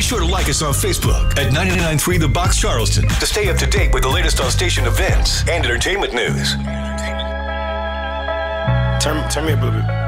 sure to like us on Facebook at 99.3 The Box Charleston to stay up to date with the latest on station events and entertainment news. Turn me up a little bit.